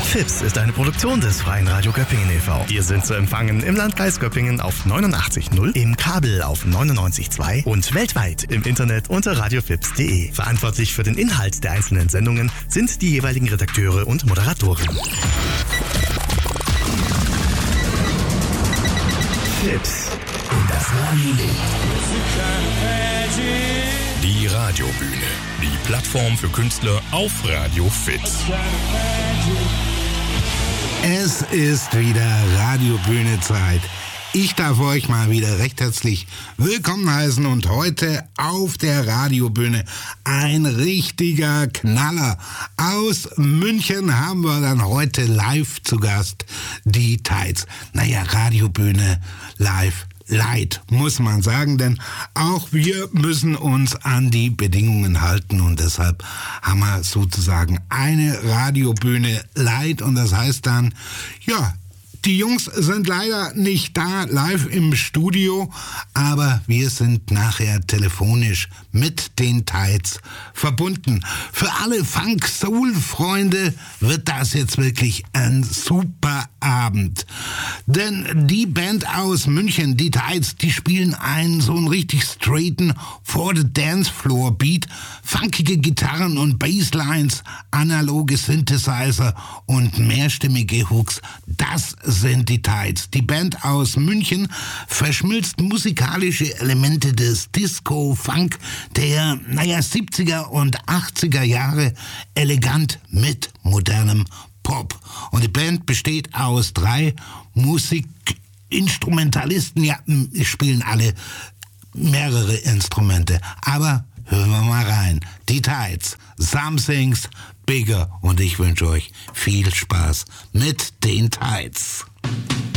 FIPS ist eine Produktion des Freien Radio Göppingen e.V. Wir sind zu empfangen im Landkreis Göppingen auf 89.0, im Kabel auf 99.2 und weltweit im Internet unter radiofips.de. Verantwortlich für den Inhalt der einzelnen Sendungen sind die jeweiligen Redakteure und Moderatoren. FIPS in das Radio. Die Radiobühne, die Plattform für Künstler auf Radio FIPS. Es ist wieder Radiobühne-Zeit. Ich darf euch mal wieder recht herzlich willkommen heißen und heute auf der Radiobühne ein richtiger Knaller. Aus München haben wir dann heute live zu Gast die Tides. Naja, Radiobühne live. Light, muss man sagen, denn auch wir müssen uns an die Bedingungen halten und deshalb haben wir sozusagen eine Radiobühne Light und das heißt dann, ja, die Jungs sind leider nicht da, live im Studio, aber wir sind nachher telefonisch mit den Tides verbunden. Für alle Funk-Soul-Freunde wird das jetzt wirklich ein super Abend. Denn die Band aus München, die Tides, die spielen einen so einen richtig straighten For-the-Dance-Floor-Beat, funkige Gitarren und Basslines, analoge Synthesizer und mehrstimmige Hooks. Das sind die Tides. Die Band aus München verschmilzt musikalische Elemente des Disco, Funk, der 70er und 80er Jahre elegant mit modernem Pop. Und die Band besteht aus 3 Musikinstrumentalisten. Ja, spielen alle mehrere Instrumente. Aber hören wir mal rein. Die Tides, Something's Bigger. Und ich wünsche euch viel Spaß mit den Tides.